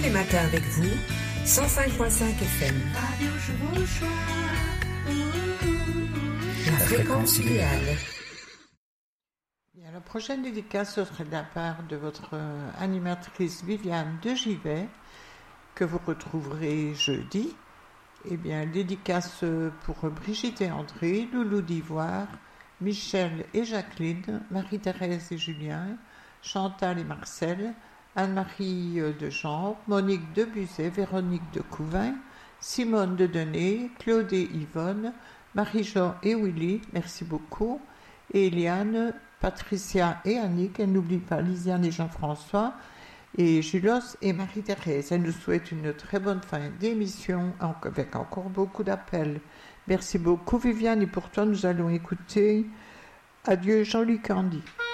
les matins avec vous, 105.5 FM. La fréquence idéale. Bien, la prochaine dédicace serait de la part de votre animatrice Viviane de Givet, que vous retrouverez jeudi. Eh bien, dédicace pour Brigitte et André, Loulou d'Ivoire, Michel et Jacqueline, Marie-Thérèse et Julien, Chantal et Marcel, Anne-Marie de Jean, Monique de Buzet, Véronique de Couvin, Simone de Denay, Claude et Yvonne, Marie-Jean et Willy, merci beaucoup, et Eliane, Patricia et Annick, elle n'oublie pas Lisiane et Jean-François, et Julos et Marie-Thérèse. Elle nous souhaite une très bonne fin d'émission avec encore beaucoup d'appels. Merci beaucoup Viviane, et pour toi nous allons écouter Adieu Jean-Luc Andy.